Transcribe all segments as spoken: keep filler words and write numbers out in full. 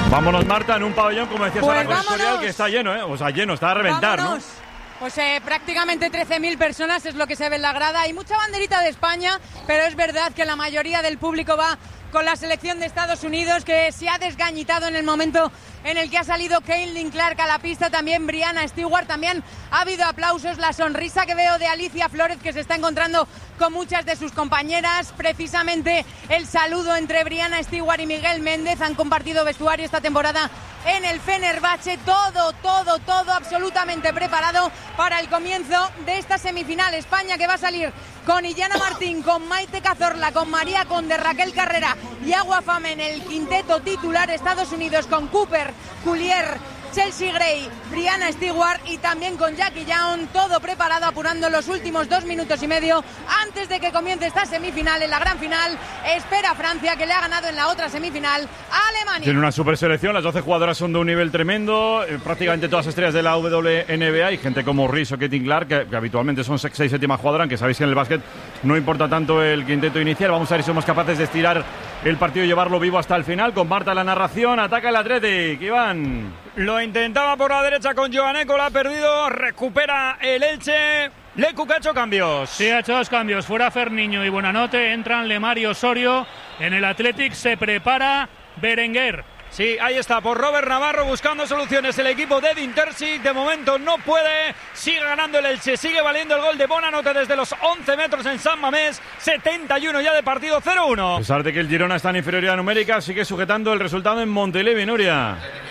Vámonos, Marta, en un pabellón, como decías, pues ahora con Escorial, que está lleno, ¿eh? O sea, lleno, está a reventar, vámonos. ¿No? Pues eh, prácticamente trece mil personas es lo que se ve en la grada. Hay mucha banderita de España, pero es verdad que la mayoría del público va con la selección de Estados Unidos, que se ha desgañitado en el momento en el que ha salido Caitlin Clark a la pista, también Brianna Stewart, también ha habido aplausos, la sonrisa que veo de Alicia Flores, que se está encontrando con muchas de sus compañeras, precisamente el saludo entre Brianna Stewart y Miguel Méndez, han compartido vestuario esta temporada en el Fenerbahce, todo, todo, todo absolutamente preparado para el comienzo de esta semifinal. España que va a salir con Illana Martín, con Maite Cazorla, con María Conde, Raquel Carrera y Agua Fame en el quinteto titular. Estados Unidos con Cooper, Coulier, Chelsea Gray, Brianna Stewart y también con Jackie Young, todo preparado, apurando los últimos dos minutos y medio antes de que comience esta semifinal. En la gran final espera Francia, que le ha ganado en la otra semifinal a Alemania. Tiene una super selección, las doce jugadoras son de un nivel tremendo, eh, prácticamente todas estrellas de la W N B A y gente como Reese o Caitlin Clark, que, que habitualmente son seis y séptima jugadora, aunque sabéis que en el básquet no importa tanto el quinteto inicial. Vamos a ver si somos capaces de estirar el partido y llevarlo vivo hasta el final. Con Marta la narración, ataca el Athletic, Iván. Lo intentaba por la derecha con Joaneco, la ha perdido, recupera el Elche. Lecu, que ha hecho cambios. Sí, ha hecho dos cambios. Fuera Ferniño y Buenanote, entran Lemar y Osorio. En el Athletic se prepara Berenguer. Sí, ahí está, por Robert Navarro buscando soluciones el equipo de Edin Terzic. De momento no puede, sigue ganando el Elche, sigue valiendo el gol de Buenanote desde los once metros en San Mamés. setenta y uno ya de partido, cero uno. A pesar de que el Girona está en inferioridad numérica, sigue sujetando el resultado en Montelevi, Nuria.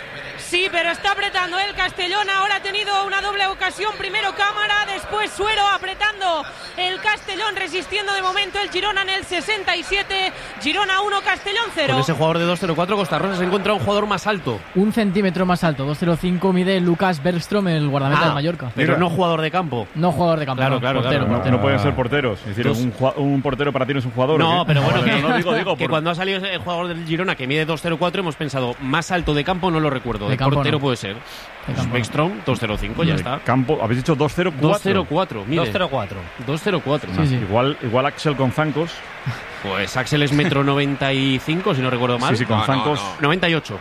Sí, pero está apretando el Castellón. Ahora ha tenido una doble ocasión. Primero Cámara, después Suero apretando el Castellón, resistiendo de momento el Girona en el sesenta y siete. Girona uno, Castellón cero. Con ese jugador de dos cero cuatro, Costa Rosa se encuentra un jugador más alto. Un centímetro más alto, dos cero cinco mide Lucas Bergström, el guardameta ah, de Mallorca. Pero Mira. no jugador de campo. No jugador de campo. Claro, no, claro, portero, claro. portero. No, no pueden ser porteros. Es decir, un, un portero para ti no es un jugador. No, pero bueno, que, no, no, digo, digo, que por... cuando ha salido el jugador del Girona que mide dos cero cuatro hemos pensado más alto de campo, no lo recuerdo. De, de portero no. Puede ser. Beckstrom, dos cero cinco, ya está. Campo, habéis dicho dos cero cuatro. dos cero cuatro, mire. dos cero cuatro. dos cero cuatro. Sí, sí. Igual, igual Axel con zancos. Pues Axel es metro noventa y cinco, si no recuerdo mal. Sí, sí, con no, zancos. No, no. noventa y ocho.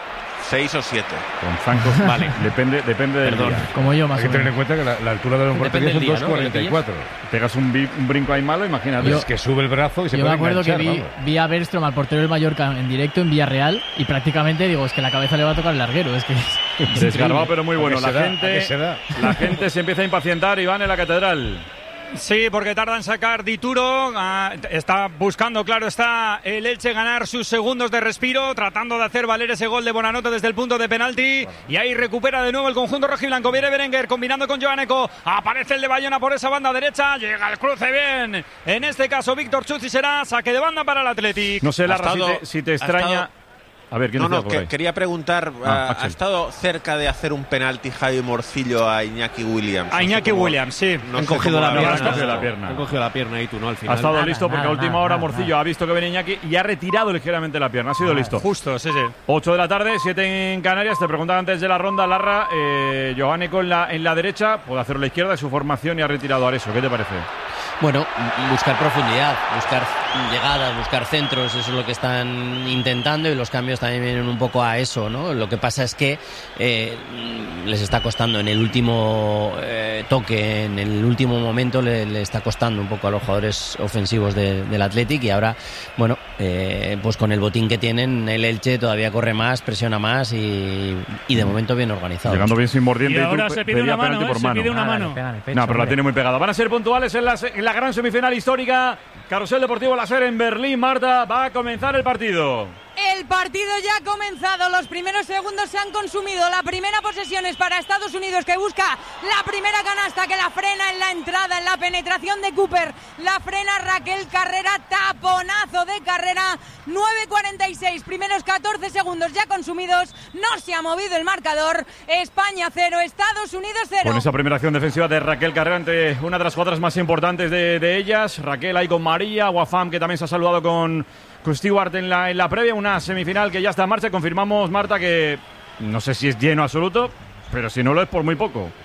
seis o siete. Con zancos, vale. Depende, depende del Perdón. día. Como yo, más Hay que tener en cuenta que la, la altura de un portería son dos cuarenta y cuatro. ¿no? Pegas un, bi, un brinco ahí malo, imagínate. Yo, es que sube el brazo y se yo puede me acuerdo enganchar, que vi, vamos. vi a Bergström, al portero del Mallorca, en directo en Villarreal, y prácticamente digo, es que la cabeza le va a tocar el larguero. Es que es desgarbado, pero muy bueno. La da, gente, la gente se empieza a impacientar y van en la catedral. Sí, porque tarda en sacar Dituro, ah, está buscando, claro está, el Elche ganar sus segundos de respiro, tratando de hacer valer ese gol de Buenanote desde el punto de penalti, y ahí recupera de nuevo el conjunto rojiblanco. Viene Berenguer combinando con Joaneco, aparece el de Bayona por esa banda derecha, llega el cruce bien, en este caso Víctor Chuzzi, será saque de banda para el Athletic. No sé, Larra, estado, si, te, si te extraña... A ver, ¿quién no, no, por ahí? que, quería preguntar, ah, ¿ha estado cerca de hacer un penalti Javi Morcillo a Iñaki Williams? A Iñaki Williams, sí. No han sé cogido la, la, pierna, la pierna. Han cogido la pierna y tú, ¿no? Al final. Ha estado nada, listo porque nada, a última nada, hora nada, Morcillo nada. ha visto que viene Iñaki y ha retirado ligeramente la pierna. Ha sido nada, listo. Justo, sí, sí. ocho de la tarde, siete en Canarias. Te preguntaba antes de la ronda, Larra, eh, Joaneco en la, en la derecha, puede hacerlo a la izquierda de su formación y ha retirado a Areso. ¿Qué te parece? Bueno, buscar profundidad, buscar llegadas, buscar centros, eso es lo que están intentando, y los cambios también vienen un poco a eso, ¿no? Lo que pasa es que eh, les está costando en el último eh, toque, en el último momento le, le está costando un poco a los jugadores ofensivos de, del Athletic, y ahora, bueno, eh, pues con el botín que tienen, el Elche todavía corre más, presiona más y, y de momento bien organizado. Llegando bien sin mordiente. Y ahora tú se pide una mano, ¿eh? Se mano. pide una Nada, mano. le pega en el pecho, No, pero la hombre. tiene muy pegada. Van a ser puntuales en la, en la gran semifinal histórica. Carrusel Deportivo Láser en Berlín. Marta, va a comenzar el partido. El partido ya ha comenzado, los primeros segundos se han consumido, la primera posesión es para Estados Unidos, que busca la primera canasta, que la frena en la entrada, en la penetración de Cooper, la frena Raquel Carrera, taponazo de Carrera, nueve cuarenta y seis, primeros catorce segundos ya consumidos, no se ha movido el marcador, España cero, Estados Unidos cero. Con esa primera acción defensiva de Raquel Carrera ante una de las jugadoras más importantes de, de ellas, Raquel ahí con María, Guafam, que también se ha saludado con... con Stewart en la, en la previa, una semifinal que ya está en marcha. Confirmamos, Marta, que no sé si es lleno absoluto, pero si no lo es por muy poco.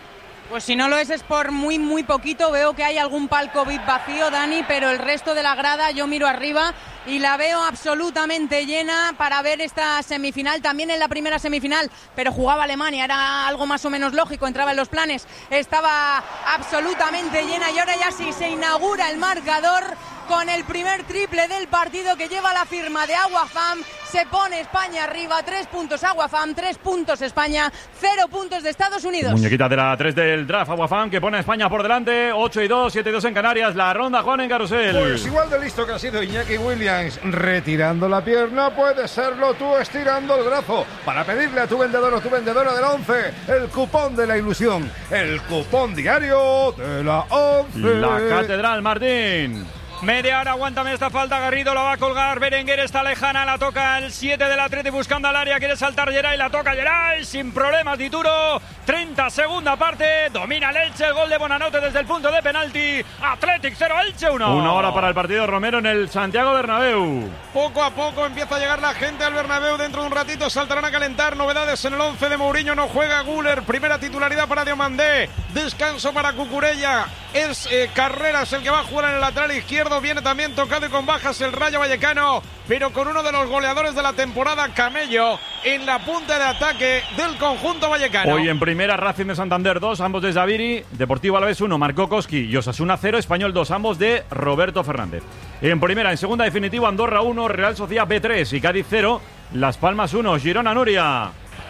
Pues si no lo es, es por muy, muy poquito. Veo que hay algún palco V I P vacío, Dani, pero el resto de la grada yo miro arriba y la veo absolutamente llena para ver esta semifinal. También en la primera semifinal, pero jugaba Alemania, era algo más o menos lógico, entraba en los planes. Estaba absolutamente llena y ahora ya sí se inaugura el marcador con el primer triple del partido que lleva la firma de Aguafam. Se pone España arriba, tres puntos Aguafam, tres puntos España, cero puntos de Estados Unidos. Muñequita de la tres del draft, Aguafam, que pone a España por delante, ocho y dos, siete y dos en Canarias. La ronda, Juan, en carrusel. Pues igual de listo que ha sido Iñaki Williams retirando la pierna, puedes serlo tú estirando el brazo para pedirle a tu vendedor o tu vendedora del once el cupón de la ilusión, el cupón diario de la once. La Catedral, Martín. Media hora, aguántame esta falta, Garrido la va a colgar, Berenguer está lejana, la toca el siete del Atleti buscando al área, quiere saltar Geray, la toca Geray, sin problemas Dituro, treinta segunda parte, domina el Elche, el gol de Bonanote desde el punto de penalti, Athletic cero, Elche uno. Una hora para el partido, Romero, en el Santiago Bernabéu. Poco a poco empieza a llegar la gente al Bernabéu, dentro de un ratito saltarán a calentar, novedades en el once de Mourinho, no juega Güler, primera titularidad para Diomandé, descanso para Cucurella, es eh, Carreras el que va a jugar en el lateral izquierdo. Viene también tocado y con bajas el Rayo Vallecano, pero con uno de los goleadores de la temporada, Camello, en la punta de ataque del conjunto vallecano. Hoy en primera, Racing de Santander dos, ambos de Xaviri, Deportivo Alavés uno, Marco Koski y Osasuna cero, Español dos, ambos de Roberto Fernández. En primera, en segunda definitivo, Andorra uno, Real Sociedad B tres y Cádiz cero, Las Palmas uno, Girona, Nuria.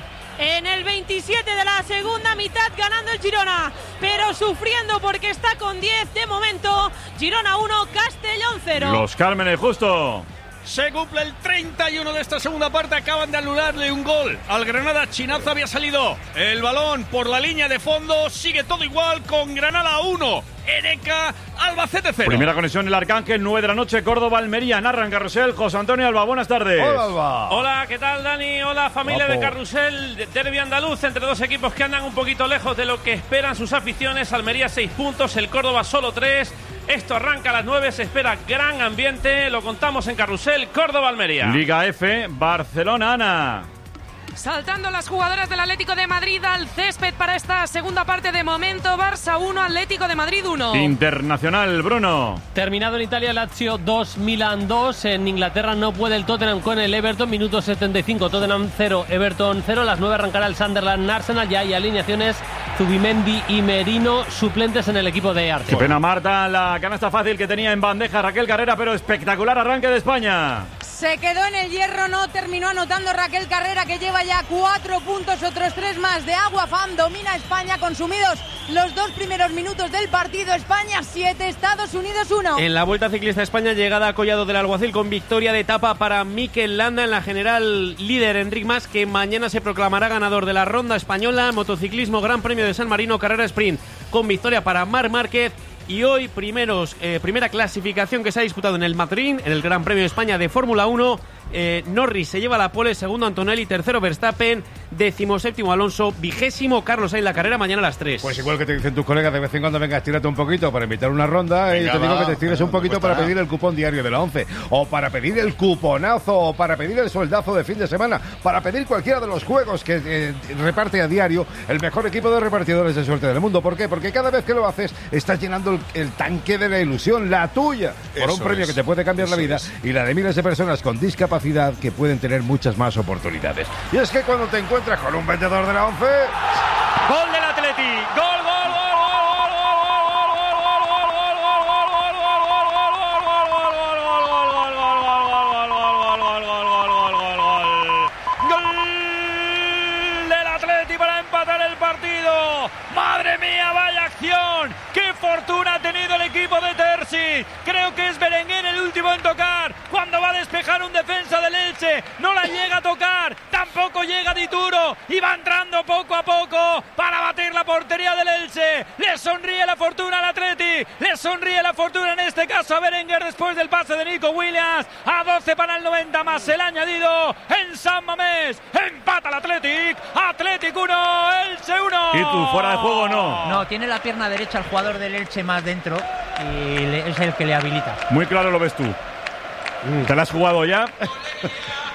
En el veintisiete de la segunda mitad ganando el Girona, pero sufriendo porque está con diez de momento. Girona uno, Castellón cero. Los Cármenes, justo. Se cumple el treinta y uno de esta segunda parte. Acaban de anularle un gol al Granada. Chinazo había salido el balón por la línea de fondo. Sigue todo igual con Granada uno, Ereca, Albacete cero. Primera conexión en el Arcángel, nueve de la noche, Córdoba, Almería. Narra en carrusel José Antonio Alba. Buenas tardes. Hola, Alba. Hola, ¿qué tal, Dani? Hola, familia Guapo. de carrusel. Derbi andaluz entre dos equipos que andan un poquito lejos de lo que esperan sus aficiones. Almería seis puntos, el Córdoba solo tres. Esto arranca a las nueve, se espera gran ambiente. Lo contamos en carrusel, Córdoba-Almería. Liga F, Barcelona, Ana. Saltando las jugadoras del Atlético de Madrid al césped para esta segunda parte. De momento, Barça uno, Atlético de Madrid uno. Internacional, Bruno. Terminado en Italia, Lazio dos, Milan dos. En Inglaterra no puede el Tottenham con el Everton. Minuto setenta y cinco, Tottenham cero, Everton cero. Las nueve arrancará el Sunderland, Arsenal. Ya hay alineaciones, Zubimendi y Merino, suplentes en el equipo de Arte. Qué pena, Marta, la canasta fácil que tenía en bandeja Raquel Carrera, pero espectacular arranque de España. Se quedó en el hierro, no terminó anotando Raquel Carrera, que lleva ya cuatro puntos, otros tres más de Aguafam. Domina España, consumidos los dos primeros minutos del partido. España siete, Estados Unidos uno. En la Vuelta Ciclista España, llegada a Collado del Alguacil con victoria de etapa para Mikel Landa. En la general, líder Enric Mas, que mañana se proclamará ganador de la Ronda Española. Motociclismo, Gran Premio de San Marino, carrera sprint con victoria para Marc Márquez. Y hoy primeros, eh, primera clasificación que se ha disputado en el Maturín, en el Gran Premio de España de Fórmula uno. Eh, Norris se lleva la pole, segundo Antonelli, tercero Verstappen, decimoséptimo Alonso, vigésimo Carlos Sainz. La carrera mañana a las tres. Pues igual que te dicen tus colegas de vez en cuando, venga, estírate un poquito para invitar una ronda. Venga, y te digo va, que te estires un poquito para pedir el cupón diario de la once, o para pedir el cuponazo, o para pedir el soldazo de fin de semana, para pedir cualquiera de los juegos que eh, reparte a diario el mejor equipo de repartidores de suerte del mundo. ¿Por qué? Porque cada vez que lo haces estás llenando el, el tanque de la ilusión, la tuya, por Eso un premio es. que te puede cambiar Eso la vida es. y la de miles de personas con discapacidad que pueden tener muchas más oportunidades. Y es que cuando te encuentras con un vendedor de la once... ¡Gol del Atleti! ¡Gol, gol, gol! ¡Madre mía, vaya acción! ¡Qué fortuna ha tenido el equipo de Terzi! Creo que es Berenguer el último en tocar. Cuando va a despejar un defensa del Elche, no la llega a tocar. Tampoco llega Dituro. Y va entrando poco a poco para batir la portería del Elche. Le sonríe la fortuna al Atleti. Le sonríe la fortuna en este caso a Berenguer después del pase de Nico Williams. A doce para el noventa más el añadido en San Mamés. Empata el Athletic. Athletic uno, Elche uno. ¿Y tú fuera de juego o no? No, tiene la pierna derecha el jugador del Elche más dentro y le, es el que le habilita. Muy claro lo ves tú. ¿Te la has jugado ya?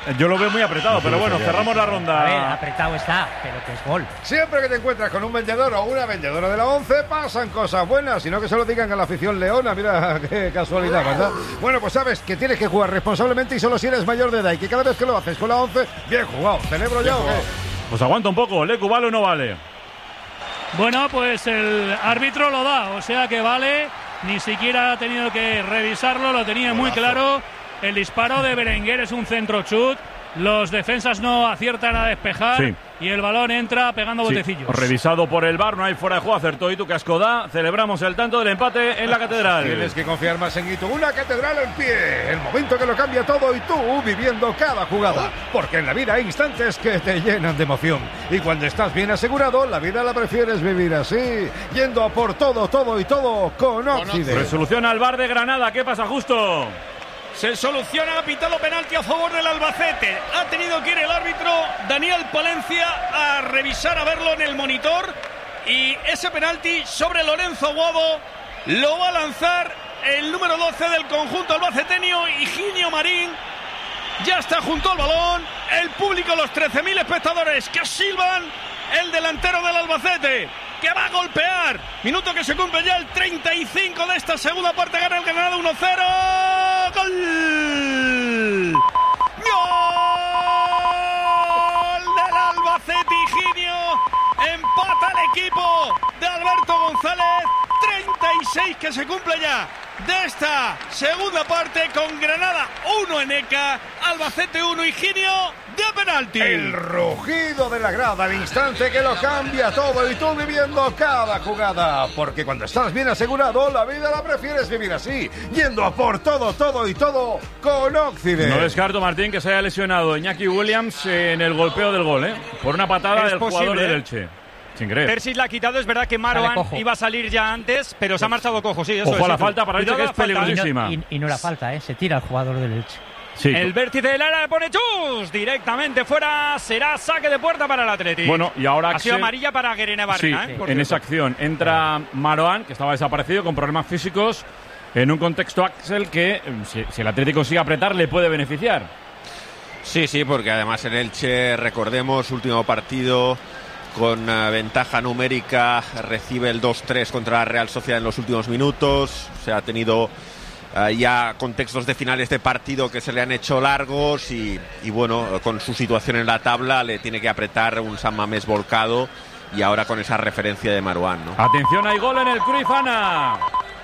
Yo lo veo muy apretado, pero bueno, cerramos la ronda. A ver, apretado está, pero que es gol. Siempre que te encuentras con un vendedor o una vendedora de la once, pasan cosas buenas, sino que se lo digan a la afición leona. Mira qué casualidad, ¿verdad? Bueno, pues sabes que tienes que jugar responsablemente y solo si eres mayor de edad, y que cada vez que lo haces con la once, bien jugado. ¿Celebro ya o qué? Pues aguanta un poco, Lecu, ¿vale o no vale? Bueno, pues el árbitro lo da, o sea que vale, ni siquiera ha tenido que revisarlo, lo tenía muy claro. El disparo de Berenguer es un centro chut, los defensas no aciertan a despejar, sí, y el balón entra pegando sí, botecillos. Revisado por el V A R, no hay fuera de juego, acertó Itu Cascodá. Celebramos el tanto del empate en la catedral. Tienes que confiar más en Itu. Una catedral en pie, el momento que lo cambia todo, y tú viviendo cada jugada, porque en la vida hay instantes que te llenan de emoción, y cuando estás bien asegurado, la vida la prefieres vivir así, yendo a por todo, todo y todo con Oxide. Resolución al V A R de Granada. ¿Qué pasa, Justo? Se soluciona, ha pitado penalti a favor del Albacete. Ha tenido que ir el árbitro Daniel Palencia a revisar, a verlo en el monitor. Y ese penalti sobre Lorenzo Aguado lo va a lanzar el número doce del conjunto albaceteño, Higinio Marín. Ya está junto al balón. El público, los trece mil espectadores que silban. El delantero del Albacete, que va a golpear. Minuto que se cumple ya el treinta y cinco de esta segunda parte. Gana el Granada uno cero. ¡Gol! ¡Gol del Albacete! Higinio empata el equipo de Alberto González. treinta y seis que se cumple ya de esta segunda parte, con Granada uno en Eca, Albacete uno, Higinio de penalti. El rugido de la grada, el instante que lo cambia todo, y tú viviendo cada jugada, porque cuando estás bien asegurado, la vida la prefieres vivir así, yendo a por todo, todo y todo con Oxide. No descarto, Martín, que se haya lesionado Iñaki Williams en el golpeo del gol, ¿eh? Por una patada es del posible, jugador del ¿eh? Elche. Sin creer. Persis la ha quitado, es verdad que Marouane iba a salir ya antes, pero se ha marchado cojo, sí, eso Ojo es, a la eso. falta para Elche, que es peligrosísima. Y no, y, y no era falta, ¿eh? Se tira el jugador del Elche. Sí. El vértice del área le pone Chus directamente fuera, será saque de puerta para el Atlético. Bueno, y ahora ha sido Axel... amarilla para Guerene Barrena, sí, ¿eh? en cierto. Esa acción entra Marouane, que estaba desaparecido con problemas físicos, en un contexto, Axel, que si, si el Atlético consigue apretar le puede beneficiar. Sí, sí, porque además en Elche, recordemos, último partido con uh, ventaja numérica, recibe el dos tres contra la Real Sociedad en los últimos minutos. Se ha tenido uh, ya contextos de finales de partido que se le han hecho largos, y, y bueno, con su situación en la tabla le tiene que apretar un San Mamés volcado, y ahora con esa referencia de Marouane, ¿no? Atención, hay gol en el Cruyff, Ana.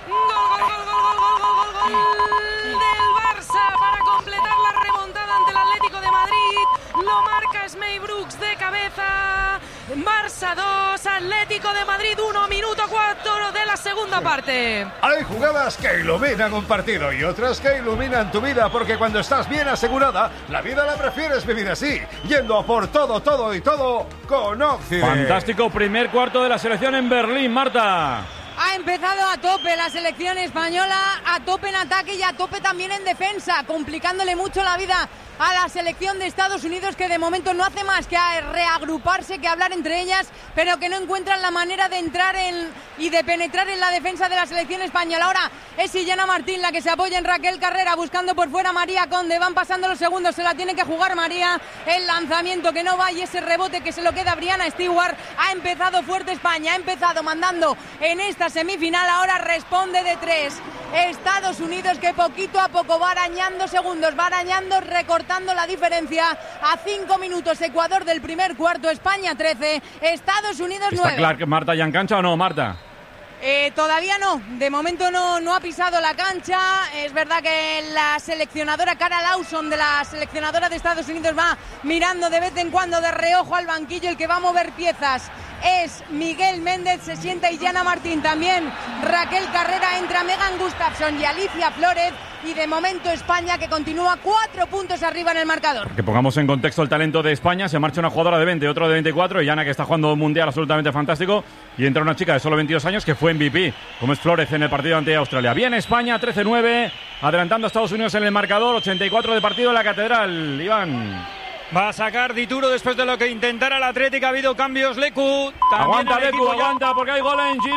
Del Barça para completar la remontada ante el Atlético de Madrid. Lo marca Smey Brooks de cabeza. Barça dos, Atlético de Madrid uno, minuto cuatro de la segunda parte. Hay jugadas que iluminan un partido y otras que iluminan tu vida, porque cuando estás bien asegurada, la vida la prefieres vivir así, yendo a por todo, todo y todo con Oxide. Fantástico primer cuarto de la selección en Berlín, Marta. Ha empezado a tope la selección española, a tope en ataque y a tope también en defensa, complicándole mucho la vida a la selección de Estados Unidos, que de momento no hace más que reagruparse, que hablar entre ellas, pero que no encuentran la manera de entrar en y de penetrar en la defensa de la selección española. Ahora es Illana Martín la que se apoya en Raquel Carrera, buscando por fuera María Conde. Van pasando los segundos, se la tiene que jugar María. El lanzamiento que no va y ese rebote que se lo queda a Brianna Stewart. Ha empezado fuerte España, ha empezado mandando en esta semifinal, ahora responde de tres. Estados Unidos, que poquito a poco va arañando segundos, va arañando, recortando la diferencia a cinco minutos. Ecuador del primer cuarto, España trece, Estados Unidos nueve. ¿Está claro que Marta ya en cancha o no, Marta? Eh, todavía no, de momento no, no ha pisado la cancha. Es verdad que la seleccionadora Cara Lawson, de la seleccionadora de Estados Unidos, va mirando de vez en cuando de reojo al banquillo. El que va a mover piezas es Miguel Méndez, se sienta Illana Martín también. Raquel Carrera, entra Megan Gustafson y Alicia Flores. Y de momento España, que continúa cuatro puntos arriba en el marcador. Que pongamos en contexto el talento de España. Se marcha una jugadora de veinte, otro de veinticuatro. Illana, que está jugando un mundial absolutamente fantástico. Y entra una chica de solo veintidós años que fue M V P, como es Flores en el partido ante Australia. Bien España, trece nueve, adelantando a Estados Unidos en el marcador. ochenta y cuatro de partido en la Catedral. Iván. Va a sacar Dituro después de lo que intentara el Atlético. Ha habido cambios, Lecu. También aguanta Lecu, aguanta, porque hay gol en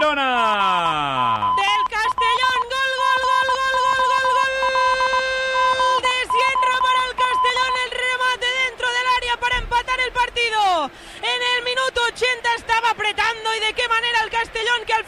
Girona. Del Castellón, gol, gol, gol, gol, gol, gol, gol. De Sierra para el Castellón, el remate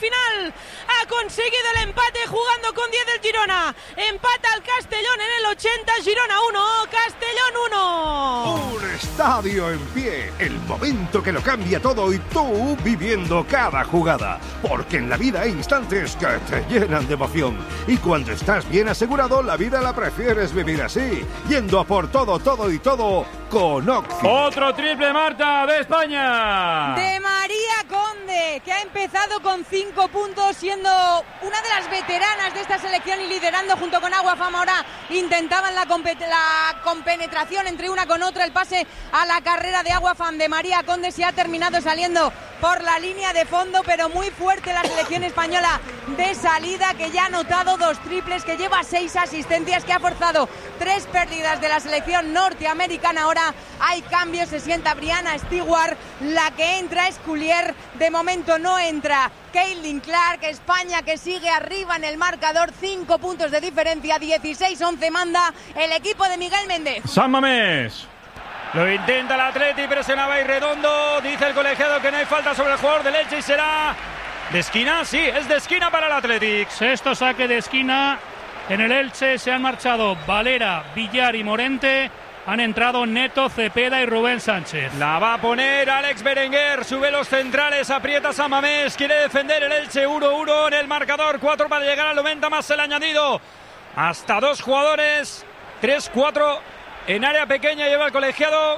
final ha conseguido el empate jugando con diez del Girona. Empata al Castellón en el ochenta, Girona uno, Castellón uno. Un estadio en pie, el momento que lo cambia todo y tú viviendo cada jugada. Porque en la vida hay instantes que te llenan de emoción. Y cuando estás bien asegurado, la vida la prefieres vivir así, yendo a por todo, todo y todo con Oxy. Otro triple, Marta, de España. De María Conde, que ha empezado con cinco puntos, siendo una de las veteranas de esta selección y liderando junto con Agua Fama. Ahora intentaban la, la compenetración entre una con otra, el pase a la carrera de Agua Fama de María Conde se ha terminado saliendo por la línea de fondo, pero muy fuerte la selección española de salida, que ya ha anotado dos triples, que lleva seis asistencias, que ha forzado tres pérdidas de la selección norteamericana. Ahora hay cambios, se sienta Brianna Stewart, la que entra es Collier, de momento no entra Caitlin Clark. España que sigue arriba en el marcador, cinco puntos de diferencia, dieciséis once manda el equipo de Miguel Méndez. San Mamés. Lo intenta el Atleti, presionaba y redondo. Dice el colegiado que no hay falta sobre el jugador del Elche y será de esquina. Sí, es de esquina para el Athletic. Sexto saque de esquina en el Elche. Se han marchado Valera, Villar y Morente. Han entrado Neto, Cepeda y Rubén Sánchez. La va a poner Alex Berenguer. Sube los centrales, aprieta San Mamés. Quiere defender el Elche. uno uno en el marcador. cuatro para llegar al noventa más el añadido. Hasta dos jugadores. tres cuatro. En área pequeña lleva el colegiado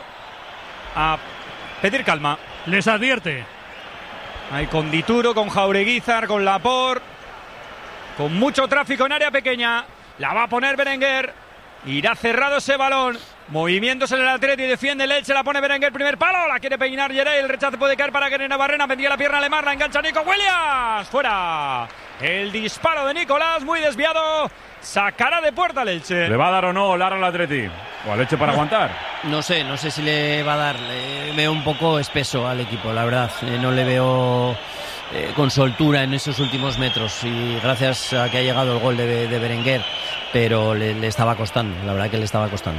a pedir calma. Les advierte. Ahí con Dituro, con Jaureguizar, con Laporte, con mucho tráfico en área pequeña. La va a poner Berenguer. Irá cerrado ese balón. Movimientos en el Atleti, defiende el Elche, la pone Berenguer, primer palo, la quiere peinar Yeray, el rechazo puede caer para Guerrero Barrena, vendía la pierna Lemar, la engancha Nico Williams, fuera. El disparo de Nicolás, muy desviado, sacará de puerta el Elche. ¿Le va a dar o no Lara al Atleti? ¿O al Elche para aguantar? No sé, no sé si le va a dar. Le veo un poco espeso al equipo, la verdad. Eh, no le veo eh, con soltura en esos últimos metros. Y gracias a que ha llegado el gol de, de Berenguer, pero le, le estaba costando, la verdad que le estaba costando.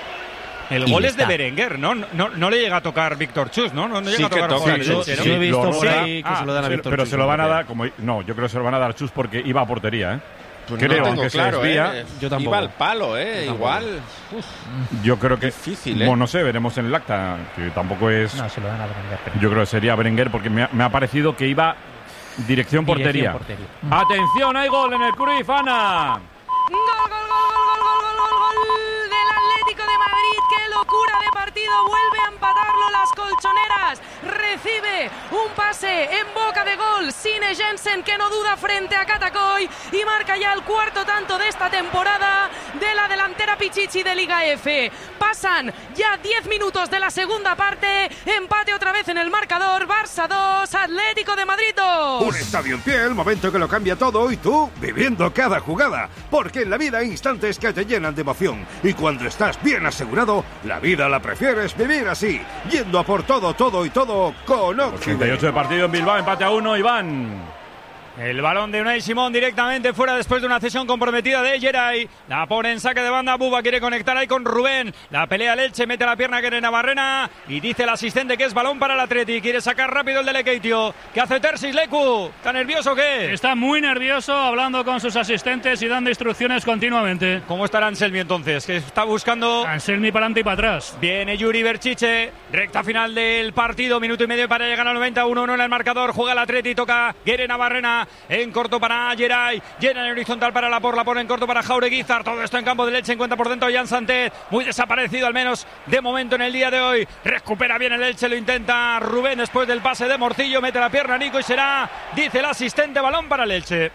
El gol es de Berenguer, ¿no? No, no le llega a tocar Víctor Chus, ¿no? No, no llega sí, a tocar toca, el sí, Elche, ¿no? sí, Yo he visto lo por roda, ahí que ah, se lo dan a sí, Víctor pero Chus, se lo van a creo. dar, como no, yo creo que se lo van a dar Chus porque iba a portería, ¿eh? Pues creo, no tengo aunque claro, se desvía. ¿eh? Yo tampoco. Iba al palo, ¿eh? Igual. Uf. Yo creo que difícil, ¿eh? Bueno, no sé, veremos en el acta, que tampoco es. No, se lo dan a Berenguer. Pero... Yo creo que sería Berenguer porque me ha, me ha parecido que iba dirección portería. Dirección portería. Atención, hay gol en el Cruyff, Ana. Gol, gol, gol, gol, gol, gol, gol, gol del Atlético de Madrid. ¡Qué locura de partido! Vuelve a empatarlo las colchoneras. Recibe un pase en boca de gol. Sine Jensen, que no duda frente a Catacoy. Y marca ya el cuarto tanto de esta temporada de la delantera Pichichi de Liga F. Pasan ya diez minutos de la segunda parte. Empate otra vez en el marcador. Barça dos, Atlético de Madrid dos. Un estadio en pie, el momento que lo cambia todo y tú viviendo cada jugada. Porque en la vida hay instantes que te llenan de emoción. Y cuando estás bien asegurado, la vida la prefieres vivir así, yendo a por todo, todo y todo con Oxy. ochenta y ocho de partido en Bilbao, empate a uno, Iván. El balón de Unai Simón directamente fuera después de una cesión comprometida de Yeray. La pone en saque de banda. Buba quiere conectar ahí con Rubén. La pelea Elche, mete la pierna Guerrero Barrena. Y dice el asistente que es balón para el Atleti. Quiere sacar rápido el de Lekeitio. ¿Qué hace Tersis Leku? ¿Está nervioso o qué? Está muy nervioso, hablando con sus asistentes y dando instrucciones continuamente. ¿Cómo estará Anselmi entonces? Que está buscando... Anselmi para adelante y para atrás. Viene Yuri Berchiche. Recta final del partido. Minuto y medio para llegar al noventa. uno uno en el marcador. Juega el Atleti. Toca Guerrero Barrena. En corto para Yeray, llena en horizontal para Laporte, la pone en corto para Jaureguizar. Todo esto en campo de Elche, encuentra por dentro Jan Santet, muy desaparecido al menos de momento en el día de hoy. Recupera bien el Elche, lo intenta Rubén después del pase de Morcillo, mete la pierna Nico y será, dice el asistente, balón para el Elche.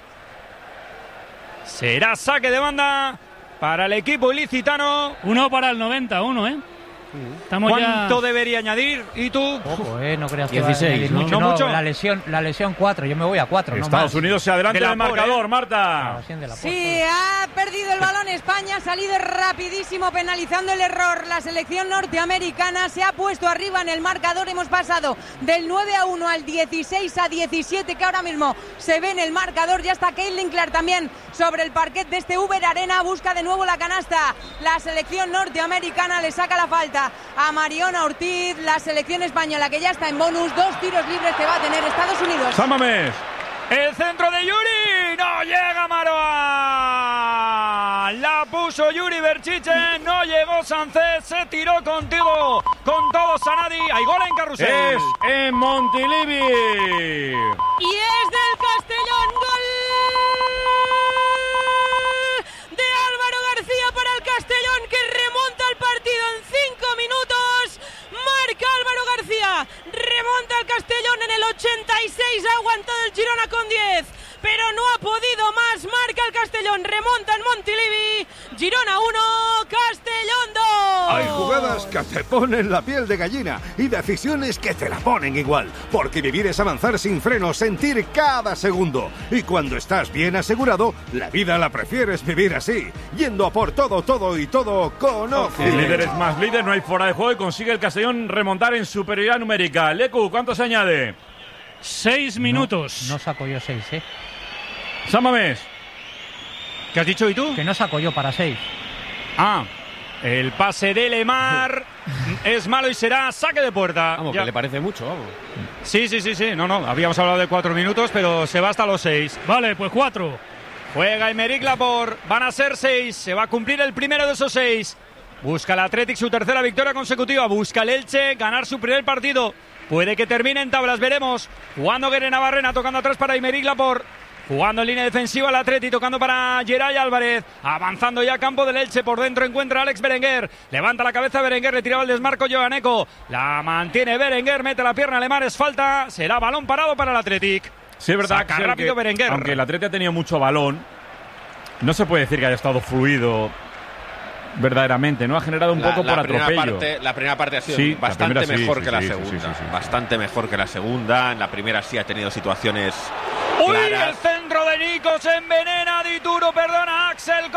Será saque de banda para el equipo ilicitano. Uno para el noventa, uno, ¿eh? Estamos ¿Cuánto ya... debería añadir? ¿Y tú? Poco, eh, no creas que dieciséis, va a ¿no? mucho. ¿No mucho? La lesión, la lesión cuatro, yo me voy a cuatro. Estados no Unidos se adelanta De del Laporte, marcador, ¿eh? Marta. Sí, ha perdido el balón España, ha salido rapidísimo penalizando el error. La selección norteamericana se ha puesto arriba en el marcador. Hemos pasado del nueve a uno al dieciséis a diecisiete, que ahora mismo se ve en el marcador. Ya está Caitlin Clark también sobre el parquet de este Uber Arena. Busca de nuevo la canasta. La selección norteamericana le saca la falta a Mariona Ortiz. La selección española, que ya está en bonus. Dos tiros libres que va a tener Estados Unidos. San Mamés. El centro de Yuri. No llega Maroan. La puso Yuri Berchiche. No llegó Sánchez. Se tiró contigo. Con todo Sanadi. Hay gol en Carrusel. Es en Montilivi. Y es del Castellón. Gol de Álvaro García para el Castellón, que remonta el partido en cinco minutos. Marca Álvaro García. Remonta el Castellón en el ochenta y seis. Ha aguantado el Girona con diez, pero no ha podido más. Marca el Castellón. Remonta en Montilivi. Girona uno, Castellón dos. Hay jugadas que te ponen la piel de gallina y decisiones que te la ponen igual. Porque vivir es avanzar sin freno, sentir cada segundo. Y cuando estás bien asegurado, la vida la prefieres vivir así. Yendo a por todo, todo y todo con Oci. El líder es más líder, no hay fuera de juego y consigue el Castellón remontar en superioridad numérica. Lecu, ¿cuánto se añade? Seis minutos. No, no saco yo seis, ¿eh? Sámame. ¿Qué has dicho y tú? Que no saco yo para seis. Ah, el pase de Lemar es malo y será saque de puerta. Vamos, ya. que le parece mucho, vamos. Sí, sí, sí, sí. No, no, habíamos hablado de cuatro minutos, pero se va hasta los seis. Vale, pues cuatro. Juega Aymeric Laporte. Van a ser seis. Se va a cumplir el primero de esos seis. Busca el Athletic su tercera victoria consecutiva. Busca el Elche ganar su primer partido. Puede que termine en tablas, veremos. Jugando Guerre Navarrena, tocando atrás para Aymeric Laporte. Jugando en línea defensiva el Atleti, tocando para Geray Álvarez. Avanzando ya a campo del Elche. Por dentro encuentra a Alex Berenguer. Levanta la cabeza Berenguer, le tiraba el desmarco Joaneco. La mantiene Berenguer, mete la pierna Lemar, es falta. Será balón parado para el Athletic. Sí, es verdad. Saca que rápido que, Berenguer. Aunque el Atleti ha tenido mucho balón, no se puede decir que haya estado fluido verdaderamente, ¿no? Ha generado un la, poco la por atropello. Parte, la primera parte ha sido sí, bastante sí, mejor sí, que la sí, segunda. Sí, sí, sí, sí. Bastante mejor que la segunda. En la primera sí ha tenido situaciones ¡Uy! claras. El centro de Nico se envenena. Dituro, perdona, Axel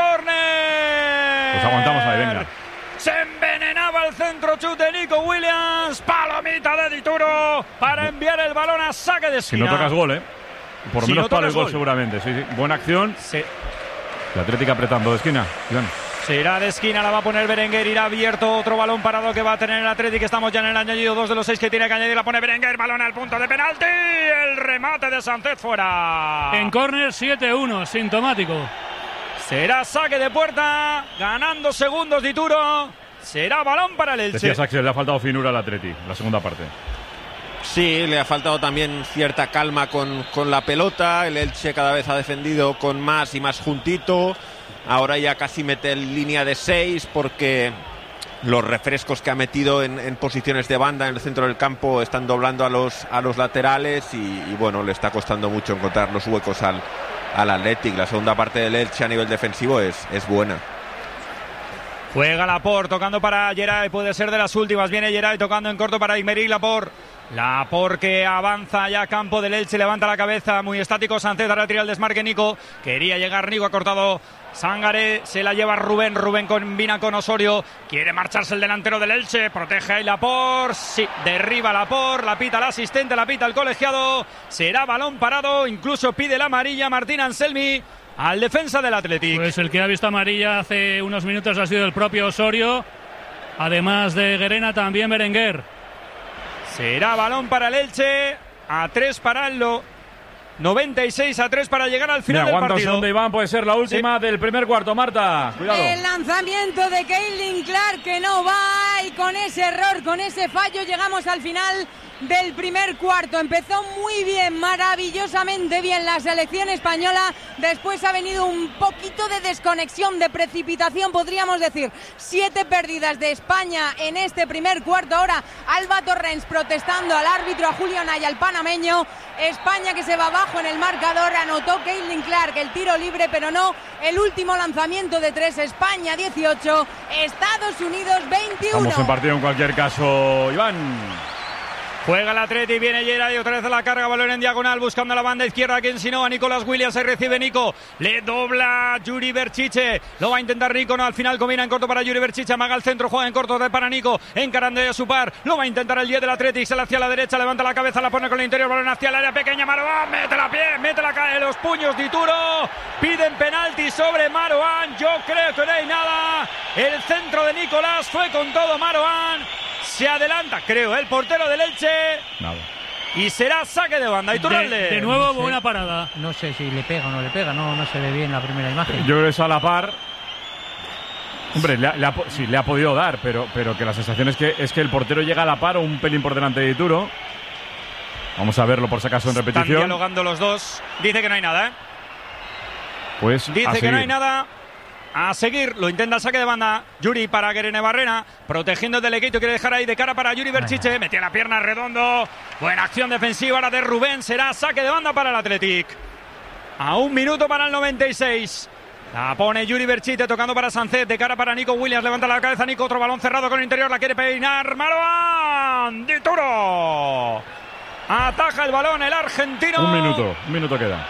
Corner. Pues aguantamos ahí, venga. Se envenenaba el centro chut de Nico Williams. Palomita de Dituro para enviar el balón a saque de Si esquina. no tocas gol, ¿eh? Por lo Si menos no para el tocas gol, gol. seguramente. Sí, sí. Buena acción. Sí. La Atlética apretando de esquina. Iván. Será de esquina, la va a poner Berenguer, irá abierto otro balón parado que va a tener el Athletic. Estamos ya en el añadido, dos de los seis que tiene que añadir, la pone Berenguer, balón al punto de penalti, el remate de Sánchez fuera. En córner siete uno, sintomático. Será saque de puerta, ganando segundos Dituro, será balón para el Elche. Decías, Axel, le ha faltado finura al Atleti, la segunda parte. Sí, le ha faltado también cierta calma con, con la pelota. El Elche cada vez ha defendido con más y más juntito. Ahora ya casi mete en línea de seis porque los refrescos que ha metido en, en posiciones de banda en el centro del campo están doblando a los, a los laterales y, y bueno, le está costando mucho encontrar los huecos al, al Athletic. La segunda parte del Elche a nivel defensivo es, es buena. Juega Laporte, tocando para Geray, puede ser de las últimas. Viene Geray tocando en corto para Aymeric Laporte. Laporte que avanza ya a campo del Elche, levanta la cabeza, muy estático Sánchez, ahora tira el desmarque Nico. Quería llegar Nico, ha cortado Sangaré, se la lleva Rubén, Rubén combina con Osorio, quiere marcharse el delantero del Elche, protege ahí Laporte, sí, derriba Laporte, la pita el asistente, la pita el colegiado, será balón parado, incluso pide la amarilla Martín Anselmi al defensa del Athletic. Pues el que ha visto amarilla hace unos minutos ha sido el propio Osorio, además de Guerena también Berenguer. Será balón para el Elche, a tres para el noventa y seis a tres para llegar al final Mira, del aguanta un partido. segundo, Iván, puede ser la última sí. del primer cuarto. Marta, cuidado. El lanzamiento de Caitlin Clark que no va y con ese error, con ese fallo llegamos al final del primer cuarto. Empezó muy bien, maravillosamente bien la selección española. Después ha venido un poquito de desconexión, de precipitación, podríamos decir. Siete pérdidas de España en este primer cuarto. Ahora Alba Torrens protestando al árbitro, a Julio Naya, al panameño. España que se va abajo en el marcador. Anotó Caitlin Clark el tiro libre, pero no el último lanzamiento de tres. España dieciocho, Estados Unidos veintiuno. Vamos en partido en cualquier caso, Iván. Juega el Atleti, viene Geray, otra vez a la carga, balón en diagonal, buscando la banda izquierda, quien si no, a Nicolás Williams, ahí recibe Nico, le dobla Yuri Berchiche, lo va a intentar Nico, no, al final combina en corto para Yuri Berchiche, amaga el centro, juega en corto para Nico, encarando a su par, lo va a intentar el diez del Atleti, sale hacia la derecha, levanta la cabeza, la pone con el interior, balón hacia el área pequeña, Maroan, mete la pie, mete la cae, los puños Dituro, piden penalti sobre Maroan, yo creo que no hay nada, el centro de Nicolás fue con todo Maroan. Se adelanta, creo, el portero del Elche. Nada. y será saque de banda. Iturralde. De, de nuevo, buena parada. No sé si le pega o no le pega, no, no se ve bien la primera imagen. Yo creo que es a la par. Hombre, le ha, le ha, sí, le ha podido dar, pero, pero que la sensación es que, es que el portero llega a la par o un pelín por delante de Dituro. Vamos a verlo por si acaso en repetición. Están dialogando los dos. Dice que no hay nada, ¿eh? Pues Dice a que seguir. no hay nada. A seguir, lo intenta el saque de banda. Yuri para Guerene Barrena, protegiendo el delequito, quiere dejar ahí de cara para Yuri Berchiche. Metía la pierna Redondo. Buena acción defensiva ahora de Rubén. Será saque de banda para el Athletic. A un minuto para el noventa y seis. La pone Yuri Berchite tocando para Sánchez, de cara para Nico Williams, levanta la cabeza Nico, otro balón cerrado con el interior, la quiere peinar Marouane Dituro. Ataja el balón el argentino. Un minuto, un minuto queda.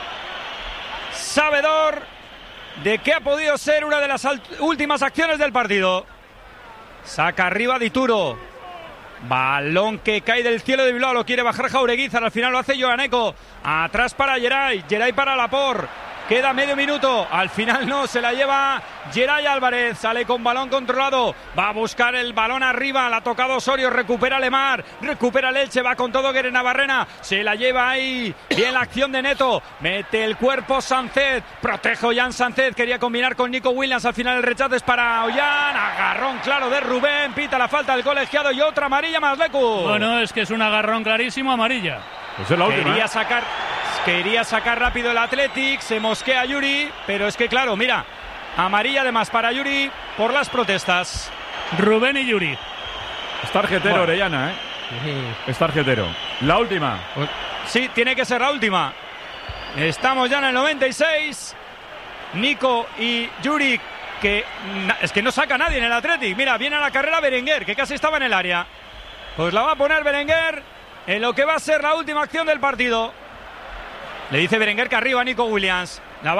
Sabedor de que ha podido ser una de las últimas acciones del partido. Saca arriba Dituro. Balón que cae del cielo de Bilbao, lo quiere bajar Jaureguizar, al final lo hace Joaneco. Atrás para Geray, Geray para Laporte. Queda medio minuto, al final no, se la lleva Geray Álvarez, sale con balón controlado, va a buscar el balón arriba, la ha tocado Osorio, recupera Lemar, recupera el Elche, va con todo Guerena Barrena, se la lleva ahí, bien la acción de Neto, mete el cuerpo Sánchez, protege Ollán Sánchez, quería combinar con Nico Williams, al final el rechazo es para Ollán, agarrón claro de Rubén, pita la falta del colegiado y otra amarilla más Lecu. Bueno, es que es un agarrón clarísimo, amarilla. Pues es la última. Quería ¿eh? sacar... Quería sacar rápido el Athletic, se mosquea Yuri, pero es que claro, mira, amarilla además para Yuri por las protestas. Rubén y Yuri. Es tarjetero, bueno. Orellana, ¿eh? Sí. Es tarjetero. La última. Sí, tiene que ser la última. Estamos ya en el noventa y seis. Nico y Yuri, que es que no saca a nadie en el Athletic. Mira, viene a la carrera Berenguer, que casi estaba en el área. Pues la va a poner Berenguer en lo que va a ser la última acción del partido. Le dice Berenguer que arriba Nico Williams.